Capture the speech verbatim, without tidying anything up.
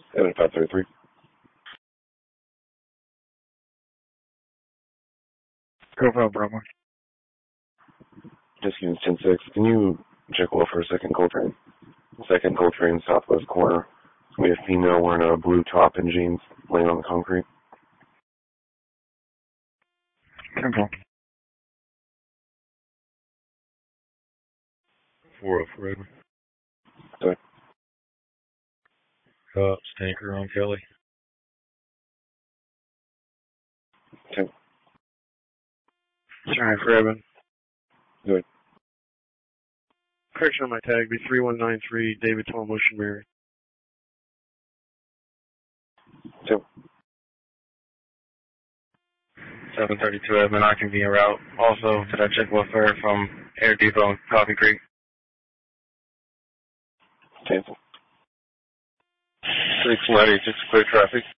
Seven five thirty three. Profile Bravo. Just use ten six. Can you check well for a second Coltrane? Second Coltrane, southwest corner. We have a female wearing a blue top and jeans laying on the concrete. Temple. four oh four Edwin. Sorry. Uh, Stanker on Kelly. ten. Sorry for Evan. Good. Correction on my tag, be three one nine three, David Tom Ocean Mary. Two. seven thirty-two Edmund, I can be en route. Also, did I check welfare from Air Depot and Coffee Creek? Cancel. six ninety, just clear traffic.